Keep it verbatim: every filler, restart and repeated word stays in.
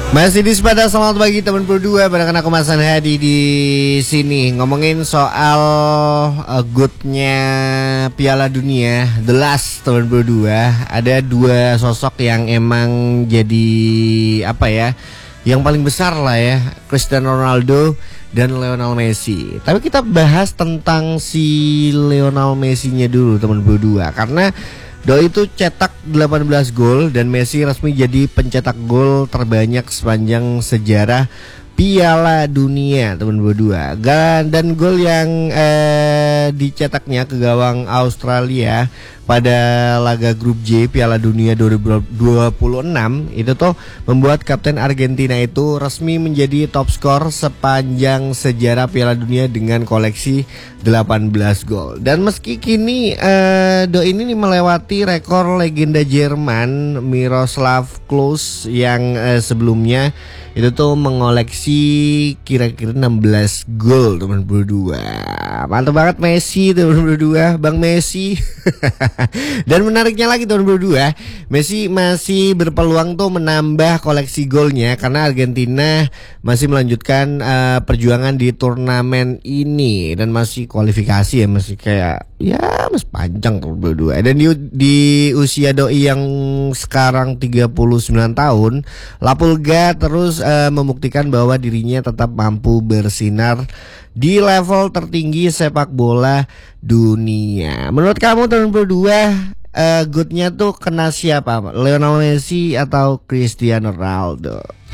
Masih di Sepada, selamat pagi teman berdua. Bareng aku Mas Hadi di sini ngomongin soal uh, goodnya Piala Dunia The Last teman berdua. Ada dua sosok yang emang jadi apa ya, yang paling besar lah ya, Cristiano Ronaldo dan Lionel Messi. Tapi kita bahas tentang si Lionel Messi-nya dulu teman berdua, karena Doi itu cetak delapan belas gol dan Messi resmi jadi pencetak gol terbanyak sepanjang sejarah Piala Dunia teman berdua. Dan gol yang eh, dicetaknya ke gawang Australia pada laga grup J Piala Dunia dua ribu dua puluh enam itu tuh membuat kapten Argentina itu resmi menjadi top skor sepanjang sejarah Piala Dunia dengan koleksi delapan belas gol. Dan meski kini eh, Doi ini melewati rekor legenda Jerman Miroslav Klose yang eh, sebelumnya itu tuh mengoleksi kira-kira enam belas gol teman berdua. Mantap banget Messi teman berdua, Bang Messi. Dan menariknya lagi teman berdua, Messi masih berpeluang tuh menambah koleksi golnya karena Argentina masih melanjutkan uh, perjuangan di turnamen ini dan masih kualifikasi ya, masih kayak ya masih panjang teman berdua. Dan di, di usia Doi yang sekarang tiga puluh sembilan tahun, Lapulga terus uh, membuktikan bahwa dirinya tetap mampu bersinar di level tertinggi sepak bola dunia. Menurut kamu teman berdua, uh, goodnya tuh kena siapa? Lionel Messi atau Cristiano Ronaldo?